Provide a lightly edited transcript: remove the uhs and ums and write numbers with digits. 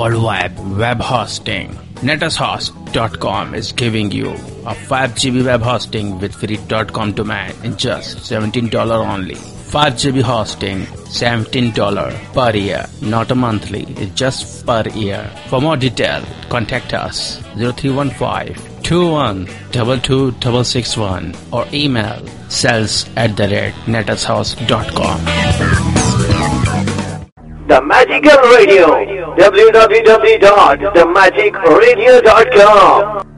worldwide web hosting. NetAsHost.com is giving you a 5 GB web hosting with free .com domain in just $17 only. 5 GB hosting, $17 per year, not a monthly, it's just per year. For more detail, contact us 0315-2122-661 or email sales@netashouse.com. The Magical Radio, www.themagicradio.com.